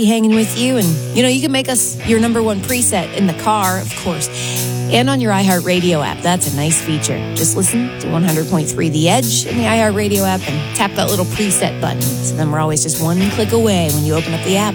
hanging with you. And, you can make us your number one preset in the car, of course, and on your iHeartRadio app. That's a nice feature. Just listen to 100.3 The Edge in the iHeartRadio app and tap that little preset button. So then we're always just one click away when you open up the app.